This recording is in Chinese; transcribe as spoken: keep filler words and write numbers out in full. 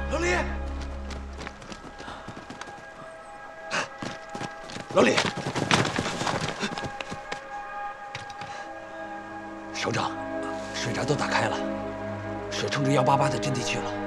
老李，老李，首长，水闸都打开了，水冲着幺八八的阵地去了。